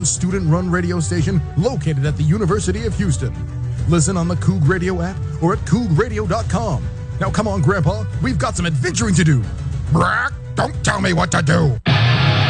student-run radio station located at the University of Houston. Listen on the Coug Radio app or at cougradio.com. Now come on, Grandpa, we've got some adventuring to do. Brock, don't tell me what to do.